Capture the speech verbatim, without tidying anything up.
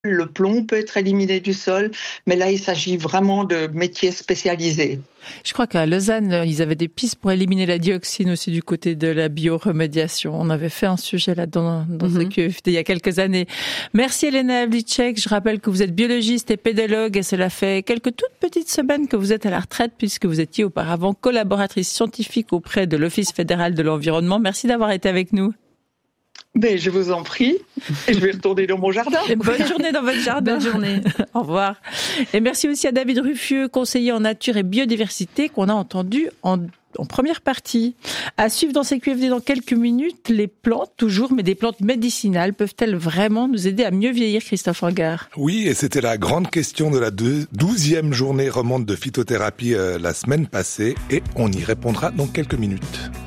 le plomb peut être éliminé du sol, mais là, il s'agit vraiment de métiers spécialisés. Je crois qu'à Lausanne, ils avaient des pistes pour éliminer la dioxine aussi du côté de la bioremédiation. On avait fait un sujet là-dedans dans mm-hmm. ce Q F D il y a quelques années. Merci Elena Havlicek. Je rappelle que vous êtes biologiste et pédologue et cela fait quelques toutes petites semaines que vous êtes à la retraite puisque vous étiez auparavant collaboratrice scientifique auprès de l'Office fédéral de l'environnement. Merci d'avoir été avec nous. Ben, je vous en prie, et je vais retourner dans mon jardin. Bonne journée dans votre jardin. Bonne journée. Au revoir. Et merci aussi à David Ruffieux, conseiller en nature et biodiversité, qu'on a entendu en, en première partie. À suivre dans ces Q F D dans quelques minutes, les plantes, toujours, mais des plantes médicinales, peuvent-elles vraiment nous aider à mieux vieillir, Christophe Angard? Oui, et c'était la grande question de la douzième journée romande de phytothérapie euh, la semaine passée, et on y répondra dans quelques minutes.